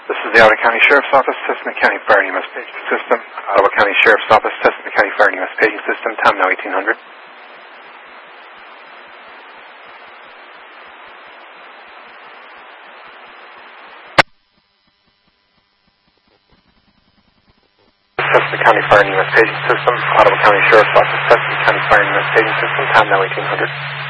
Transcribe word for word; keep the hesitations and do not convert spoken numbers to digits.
This is the Ottawa County Sheriff's Office, testing the County Fire and E M S paging system. Ottawa County Sheriff's Office, testing the County Fire and E M S paging system. Time now eighteen hundred. Testing the County Fire and E M S paging system. Ottawa County Sheriff's Office, testing the County Fire and E M S paging system. Time now eighteen hundred.